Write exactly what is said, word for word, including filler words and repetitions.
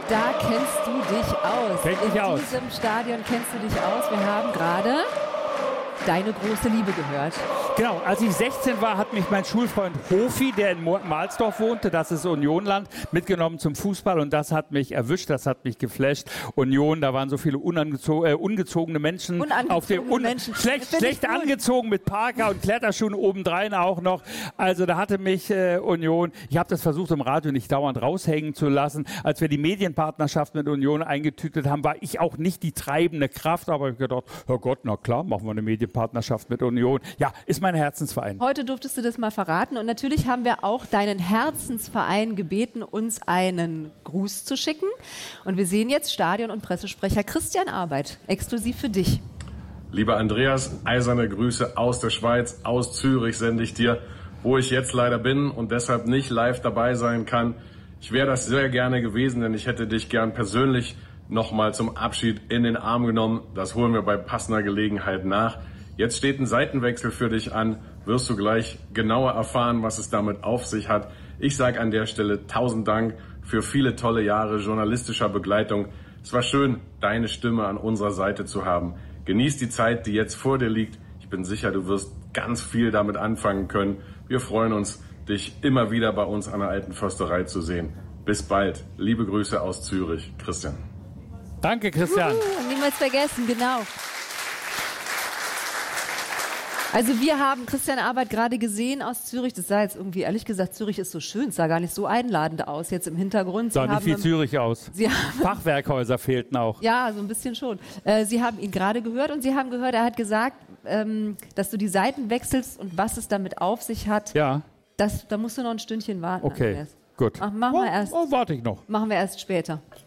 da kennst du dich aus. Kenn ich In aus. diesem Stadion kennst du dich aus. Wir haben gerade deine große Liebe gehört. Genau, als ich sechzehn war, hat mich mein Schulfreund Hofi, der in Mahlsdorf wohnte, das ist Unionland, mitgenommen zum Fußball und das hat mich erwischt, das hat mich geflasht. Union, da waren so viele unangezo- äh, ungezogene Menschen. Unangezogene auf dem un Menschen. Schlecht, Finde ich schlecht gut. angezogen mit Parker und Kletterschuhen obendrein auch noch. Also da hatte mich äh, Union, ich habe das versucht im Radio nicht dauernd raushängen zu lassen. Als wir die Medienpartnerschaft mit Union eingetütet haben, war ich auch nicht die treibende Kraft, aber ich habe gedacht, Herrgott, na klar, machen wir eine Medienpartnerschaft mit Union. Ja, ist mein Herzensverein. Heute durftest du das mal verraten und natürlich haben wir auch deinen Herzensverein gebeten, uns einen Gruß zu schicken. Und wir sehen jetzt Stadion- und Pressesprecher Christian Arbeit, exklusiv für dich. Lieber Andreas, eiserne Grüße aus der Schweiz, aus Zürich sende ich dir, wo ich jetzt leider bin und deshalb nicht live dabei sein kann. Ich wäre das sehr gerne gewesen, denn ich hätte dich gern persönlich nochmal zum Abschied in den Arm genommen. Das holen wir bei passender Gelegenheit nach. Jetzt steht ein Seitenwechsel für dich an, wirst du gleich genauer erfahren, was es damit auf sich hat. Ich sage an der Stelle tausend Dank für viele tolle Jahre journalistischer Begleitung. Es war schön, deine Stimme an unserer Seite zu haben. Genieß die Zeit, die jetzt vor dir liegt. Ich bin sicher, du wirst ganz viel damit anfangen können. Wir freuen uns, dich immer wieder bei uns an der Alten Försterei zu sehen. Bis bald. Liebe Grüße aus Zürich. Christian. Danke, Christian. Uhu, niemals vergessen, genau. Also wir haben Christian Arbeit gerade gesehen aus Zürich. Das sah jetzt irgendwie, ehrlich gesagt, Zürich ist so schön. Es sah gar nicht so einladend aus jetzt im Hintergrund. Sah nicht wie Zürich aus. Sie haben, Fachwerkhäuser fehlten auch. ja, so ein bisschen schon. Äh, Sie haben ihn gerade gehört und Sie haben gehört, er hat gesagt, ähm, dass du die Seiten wechselst und was es damit auf sich hat. Ja. Das, da musst du noch ein Stündchen warten. Okay, Andreas. gut. Ach, machen wir Oh, erst. oh, warte ich noch. Machen wir erst später.